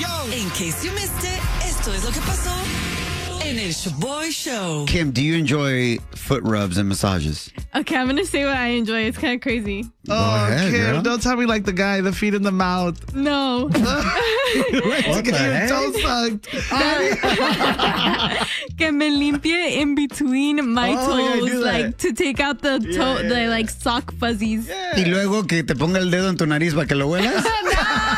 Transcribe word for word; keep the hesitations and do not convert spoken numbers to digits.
In case you missed it, esto es lo que pasó en el Shaboy Show. Kim, do you enjoy foot rubs and massages? Okay, I'm going to say what I enjoy. It's kind of crazy. Go Oh, ahead, Kim, girl. don't tell me like the guy, the feet in the mouth. No. What the Get your heck? toes sucked. Que me limpie in between my Oh, yeah, toes, do that. like to take out the toe, Yeah, yeah, the yeah. like sock fuzzies. Y luego que te ponga el dedo en tu nariz para que lo huelas. No.